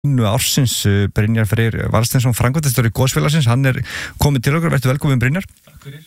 ársins Brynjar Freyr Valsteinsson, framkvæmdastjóri Gosfélagsins, hann komið til okkur, vertu velkomin Brynjar. Takk fyrir.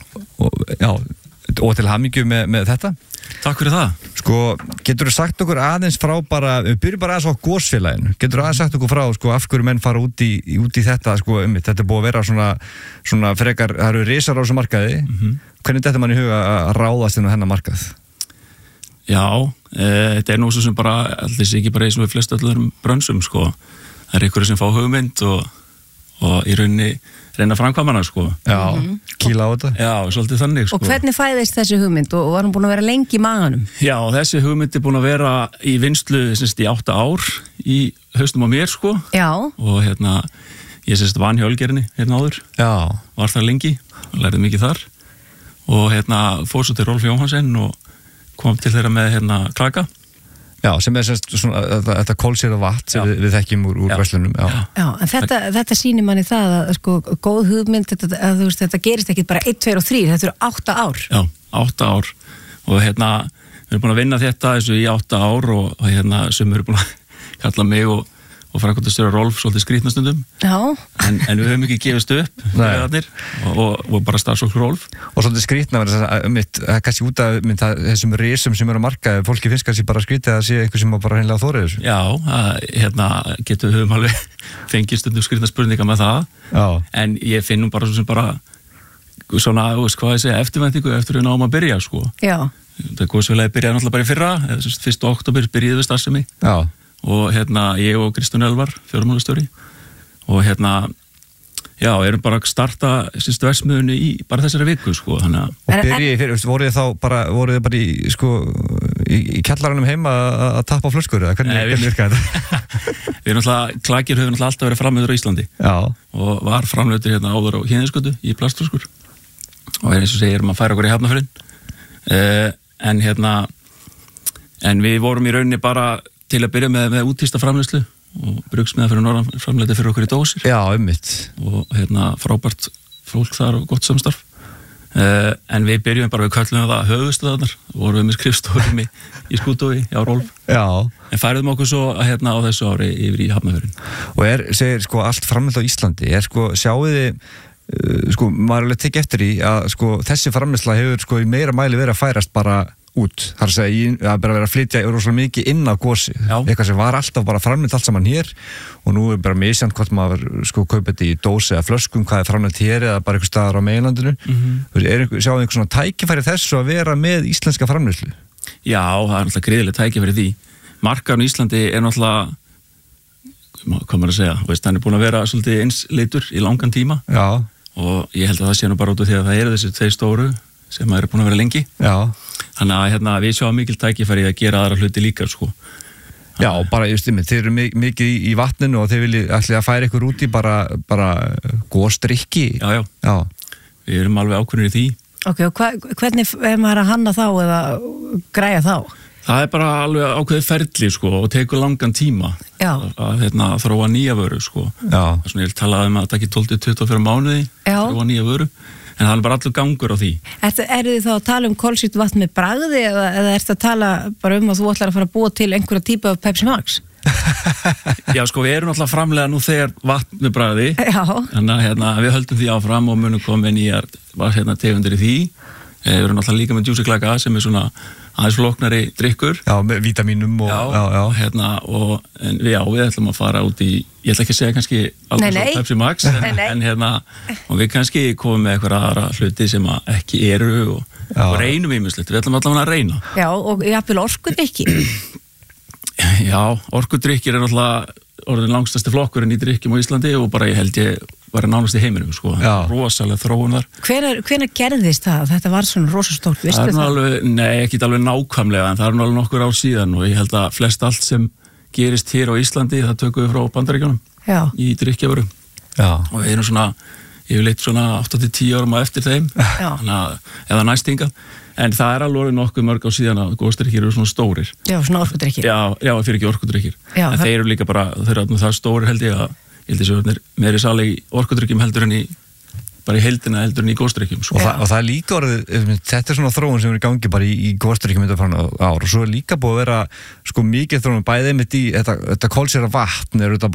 Og til hamingju með þetta. Takk fyrir það. Sko, geturðu sagt okkur aðeins frá við byrjum bara aðeins á Gosfélaginu. Geturðu aðeins sagt okkur frá, sko, af hverju menn fara út í þetta, sko, þetta búið að vera svona frekar, það eru risar á þessu markaði. Hvernig þetta mann í huga að ráðast inn á hennar markað? Já, þetta nú svo sem bara, allir sé ekki bara eins og við flest öllum brönsum, sko. Það einhverju sem fá hugmynd og í rauninni reyna að framkvæma hana, sko. Já, kýla á þetta. Já, svolítið þannig, sko. Og hvernig fæðist þessi hugmynd og var hún búin að vera lengi í maganum? Já, þessi hugmynd búin að vera í vinnslu í 8 ár í haustum á mér, sko. Já. Og ég vann hjá Ölgerinni áður. Já. Var þar lengi, lærði mikið þar. Og fór svo til Rolf Jóhansen og kom til þeirra með klaka. Já, sem svona þetta kólsýrða vatn sem við þekkjum úr verslunum. Já, en þetta sýnir manni það að sko góð hugmynd, þetta gerist ekki bara 1, 2 og 3, þetta eru 8 ár. Já, 8 ár. Og við erum búin að vinna þetta þessu í 8 ár og sem eru búin að kalla mig og framkvæmdastjóri Rolf svolítið skrýtnastundum. Já. En við höfum ekki gefist upp og bara starfsfólk Rolf. Og svolítið skrýtna kannski út af þessum risum sem eru að marka, fólki finnst kannski bara skrýtið að sé einhver sem bara hreinlega þorið þessu. Já, höfum alveg fengið stundum skrýtna spurninga með það. Já. En ég finnum bara svona, hvað ég segja, eftirvæntingu eftir að náum að byrja, sko. Já. Það Gosfélagið byrjaði náttúrulega bara í fyrra, 1. október byrjuðu við starfsemi. Já. Og ég og Kristján Elvar, fjármálastjóri og erum bara að starta versmiðunni í bara þessari viku, sko. Og byrjið fyrir, voruð þið bara í kjallaranum heima að tappa flöskur, eða hvernig virkaði þetta? Við erum Klakir höfum alltaf verið framleiður á Íslandi. Já. Og var framleiður áður á Héðinsgötu í plastflöskur og eins og segir að færa okkur í Hafnarfjörðinn. En við vorum í rauninni bara til að byrja með úttísta framleiðslu og brugsmiða fyrir norðan framleiði fyrir okkur í dósir. Já, einmitt. Og frábært fólk þar og gott samstarf. En við byrjum bara, við köllum það höfuðstöðarnar, vorum við með skrifstofum í Skútuvogi, á Rolf. Já. En færðum okkur svo á þessu ári yfir í Hafnarfjörðinn. Og segir allt framleitt á Íslandi, sjáu þið, maður alveg tekið eftir í að þessi framleiðsla hefur í meira mæli verið að færast bara út, þar að segja, að bara vera að flytja rosalega mikið inn á Gosi, eitthvað sem var alltaf bara framleitt allt saman hér og nú bara misjant hvort maður kaupa þetta í dósi eða flöskum, hvað framleitt hér eða bara einhver staðar á meginlandinu. Sjáðu einhver svona tækifæri þessu að vera með íslenska framleiðslu? Já, það náttúrulega gríðileg tækifæri því. Markaðurinn í Íslandi náttúrulega, hvað maður að segja, hann búin að vera svolítið einsleitur í langan tíma. Já. Og ég held að það sé nú bara út af því að það þessi 2 stóru sem maður búin að vera lengi. Já. Þannig að við sjáum mikil tækifæri að gera aðra hluti líka, sko. Já, bara þeir eru mikið í vatninu og þeir vilja ætli að færa ykkur út í bara gosdrykki. Já. Við erum alveg ákveðnir í því. Ok, og hvernig maður að hanna þá eða græja þá? Það bara alveg ákveðið ferli, sko, og tekur langan tíma að þróa nýja vöru, sko. Já. Það svona ég vil tala að það ekki 12-24 mánuði að þróa nýja vöru. En það bara allur gangur á því. Eru þið þá að tala kolsýrt vatn með bragði eða ertu að tala bara að þú ætlar að fara að búa til einhverja típu af Pepsi Max? Já, við erum alltaf framlega nú þegar vatn með bragði. Já. Þannig að við höldum því áfram og munum koma nýjar tegundir í því. Við erum alltaf líka með Juicy Klaka sem svona aðeins flóknari drykkur. Já, með vítamínum og... En við ætlum að fara út í, ég ætla ekki að segja kannski alveg svo Pepsi Max, og við kannski komum með eitthvað aðra hluti sem ekki eru og reynum ímislegt, við ætlum allavega að reyna. Já, og jafnvel orkudrykki. Já, orkudrykkir náttúrulega orðin langstasti flokkurinn í drykkjum á Íslandi og bara ég held ég var nánast í heiminum, sko. Rosalega þróun þar. Hvenær gerðist það? Þetta var svona rosastórt, vistu það? Alveg, nei, ekki alveg nákvæmlega, en það er alveg nokkur ár síðan og ég held að flest allt sem gerist hér á Íslandi, það tökum við frá Bandaríkjunum í drykkjavöru. Og við erum svona, yfirleitt svona 8-10 árum á eftir þeim, eða næst hingað. En það er alveg nokkuð mörg á síðan að gosdrykkir eru svona stórir. Já, svona orkudrykkir. Já, fyrir ekki orkudrykkir. En þeir eru líka bara, þeir eru það stórir held ég að þessu meiri sali í orkudrykkjum heldur en í bara í heildina heldur en í góðstrykkjum sko. og það er líka orðið, þetta er svona þróun sem er í gangi bara í góðstrykkjum undanfarna ár og svo er líka búið að vera sko mikið þróun bæðið mitt í þetta kolsýra vatn er þetta